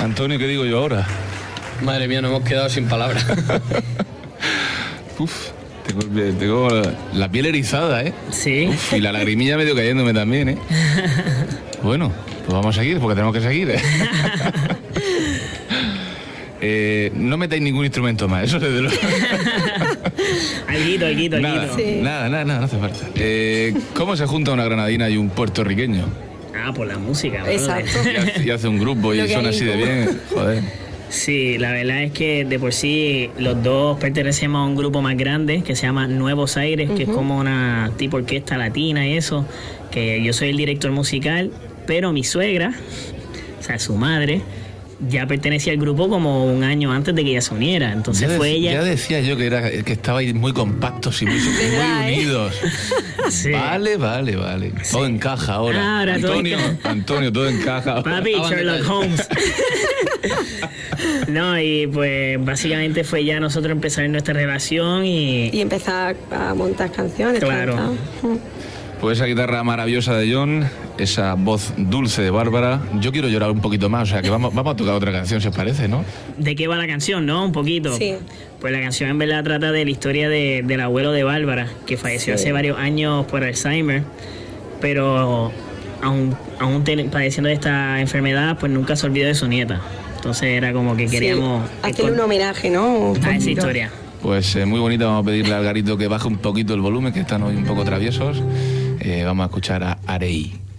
Antonio, ¿qué digo yo ahora? Madre mía, nos hemos quedado sin palabras. Uf, tengo la piel erizada, ¿eh? Sí. Uf, y la lagrimilla medio cayéndome también, ¿eh? Bueno, pues vamos a seguir, porque tenemos que seguir, no metáis ningún instrumento más, eso desde luego. Alguito. Nada, no hace falta. ¿Cómo se junta una granadina y un puertorriqueño? Por la música, ¿verdad? Exacto. Y hace un grupo y suena así de bien, joder. Sí, la verdad es que de por sí los dos pertenecemos a un grupo más grande que se llama Nuevos Aires, que es como una tipo orquesta latina y eso, que yo soy el director musical, pero mi suegra, o sea, su madre, ya pertenecía al grupo como un año antes de que ella se uniera. Entonces ella. Ya decía yo que estabais muy compactos y muy unidos. Sí. Vale. Sí. Todo encaja ahora. Antonio, todo encaja. Papi, Sherlock Holmes. No, y pues básicamente fue ya nosotros empezar nuestra relación y empezar a montar canciones. Claro. Pues esa guitarra maravillosa de John, esa voz dulce de Bárbara. Yo quiero llorar un poquito más, o sea que vamos a tocar otra canción, si os parece, ¿no? ¿De qué va la canción, no? Un poquito. Sí. Pues la canción en verdad trata de la historia del abuelo de Bárbara, que falleció hace varios años por Alzheimer, pero aún padeciendo de esta enfermedad, pues nunca se olvidó de su nieta. Entonces era como que queríamos hacerle un homenaje, ¿no? A esa historia. Pues muy bonita, vamos a pedirle al Garito que baje un poquito el volumen, que están hoy un poco traviesos. Vamos a escuchar a Arei.